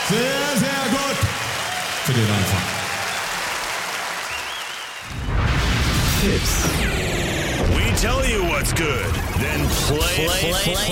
Sehr, sehr gut. Für den Anfang. Hits. We tell you what's good, then play